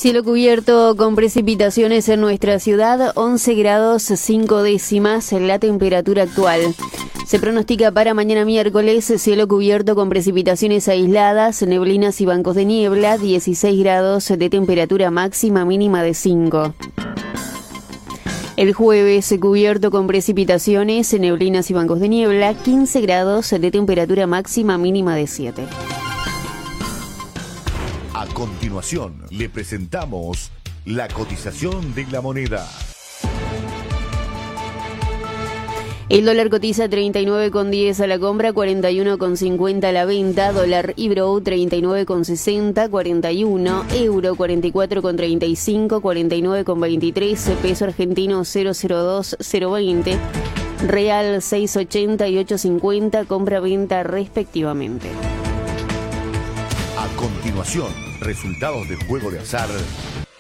Cielo cubierto con precipitaciones en nuestra ciudad, 11 grados 5 décimas la temperatura actual. Se pronostica para mañana miércoles cielo cubierto con precipitaciones aisladas, neblinas y bancos de niebla, 16 grados de temperatura máxima, mínima de 5. El jueves cubierto con precipitaciones, neblinas y bancos de niebla, 15 grados de temperatura máxima, mínima de 7. A continuación, le presentamos la cotización de la moneda. El dólar cotiza 39,10 a la compra, 41,50 a la venta, dólar Ibro 39,60, 41, euro 44,35, 49,23, peso argentino 002,020, real 6,80 y 8,50, compra-venta respectivamente. A continuación, resultados del juego de azar